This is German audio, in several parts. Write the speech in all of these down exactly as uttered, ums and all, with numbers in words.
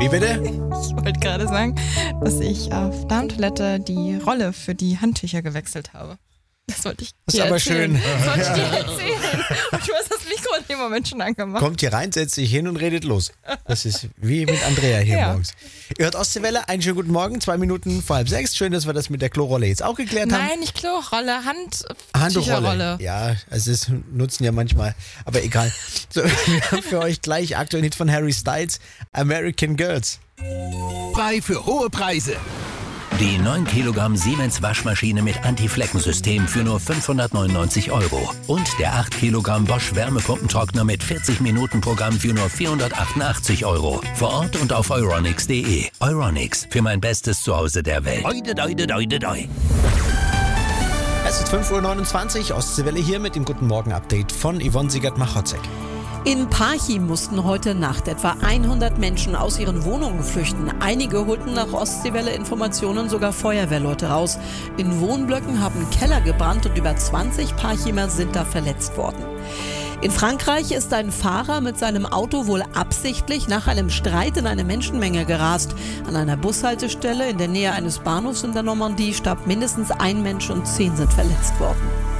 Wie bitte? Ich wollte gerade sagen, dass ich auf Darmtoilette die Rolle für die Handtücher gewechselt habe. Das wollte ich Das dir ist aber erzählen. schön. Das wollte ich dir erzählen. Und du hast das Mikro in dem Moment schon angemacht. Kommt hier rein, setzt sich hin und redet los. Das ist wie mit Andrea hier Ja. morgens. Ihr hört Ostseewelle, einen schönen guten Morgen, zwei Minuten vor halb sechs. Schön, dass wir das mit der Klorolle jetzt auch geklärt haben. Nein, nicht Klorolle, Handtücherrolle. Handtuchrolle. Ja, also das nutzen ja manchmal, aber egal. So, wir haben für euch gleich aktuellen Hit von Harry Styles, American Girls. Frei für hohe Preise. Die neun Kilogramm Siemens Waschmaschine mit Anti-Flecken-System für nur fünfhundertneunundneunzig Euro. Und der acht Kilogramm Bosch Wärmepumpentrockner mit vierzig Minuten Programm für nur vierhundertachtundachtzig Euro. Vor Ort und auf euronics punkt de. Euronics, für mein bestes Zuhause der Welt. Oide, oide, oide, oide. Es ist fünf Uhr neunundzwanzig, Ostseewelle hier mit dem Guten Morgen-Update von Yvonne Siegert-Machotzek. In Parchim mussten heute Nacht etwa hundert Menschen aus ihren Wohnungen flüchten. Einige holten nach Ostseewelle-Informationen sogar Feuerwehrleute raus. In Wohnblöcken haben Keller gebrannt und über zwanzig Parchimer sind da verletzt worden. In Frankreich ist ein Fahrer mit seinem Auto wohl absichtlich nach einem Streit in eine Menschenmenge gerast. An einer Bushaltestelle in der Nähe eines Bahnhofs in der Normandie starb mindestens ein Mensch und zehn sind verletzt worden.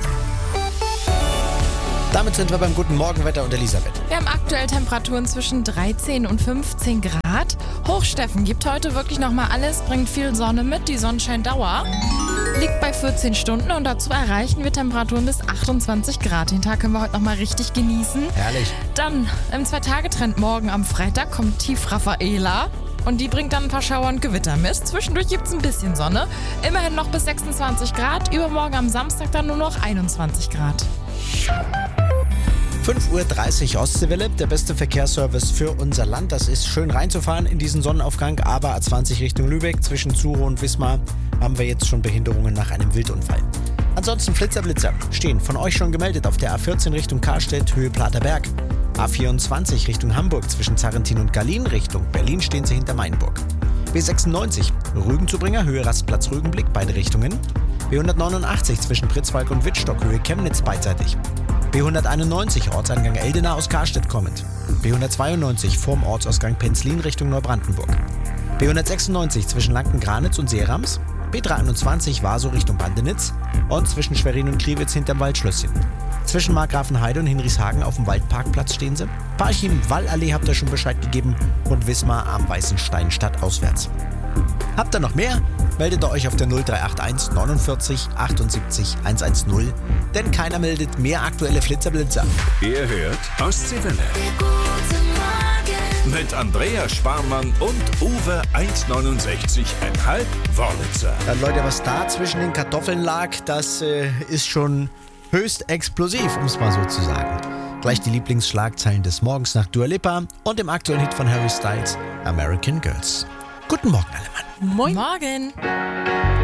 Damit sind wir beim Guten Morgenwetter und Elisabeth. Wir haben aktuell Temperaturen zwischen dreizehn und fünfzehn Grad. Hochsteffen gibt heute wirklich nochmal alles, bringt viel Sonne mit, die Sonnenscheindauer liegt bei vierzehn Stunden und dazu erreichen wir Temperaturen bis achtundzwanzig Grad. Den Tag können wir heute nochmal richtig genießen. Herrlich. Dann im Zwei-Tage-Trend morgen am Freitag kommt Tief Raffaela. Und die bringt dann ein paar Schauer und Gewittermist. Zwischendurch gibt es ein bisschen Sonne. Immerhin noch bis sechsundzwanzig Grad. Übermorgen am Samstag dann nur noch einundzwanzig Grad. fünf Uhr dreißig Ostseewelle, der beste Verkehrsservice für unser Land. Das ist schön reinzufahren in diesen Sonnenaufgang, aber A zwanzig Richtung Lübeck zwischen Zuro und Wismar haben wir jetzt schon Behinderungen nach einem Wildunfall. Ansonsten Flitzer-Blitzer stehen von euch schon gemeldet auf der A vierzehn Richtung Karstedt, Höhe Platerberg. A vierundzwanzig Richtung Hamburg zwischen Zarrentin und Berlin, Richtung Berlin stehen sie hinter Mainburg. B sechsundneunzig Rügenzubringer, Höhe Rastplatz Rügenblick, beide Richtungen. B hundertneunundachtzig zwischen Pritzwalk und Wittstock, Höhe Chemnitz beidseitig. B hunderteinundneunzig Ortseingang Eldena aus Karstedt kommend. B hundertzweiundneunzig vorm Ortsausgang Penzlin Richtung Neubrandenburg. B hundertsechsundneunzig zwischen Lanken-Granitz und Seerams. B dreiundzwanzig Vaso Richtung Bandenitz und zwischen Schwerin und Kriwitz hinterm Waldschlösschen. Zwischen Markgrafenheide und Hinrichshagen auf dem Waldparkplatz stehen sie. Parchim, Wallallee habt ihr schon Bescheid gegeben und Wismar am Weißenstein stadtauswärts. Habt ihr noch mehr? Meldet ihr euch auf der null drei acht eins neunundvierzig achtundsiebzig hundertzehn, denn keiner meldet mehr aktuelle Flitzerblitzer. Ihr hört Ostseewelle. Mit Andrea Sparmann und Uwe eins neunundsechzig Komma fünf Wörlitzer. Dann Leute, was da zwischen den Kartoffeln lag, das äh, ist schon höchst explosiv, um es mal so zu sagen. Gleich die Lieblingsschlagzeilen des Morgens nach Dua Lipa und dem aktuellen Hit von Harry Styles, American Girls. Guten Morgen, alle Mann. Moin. Morgen.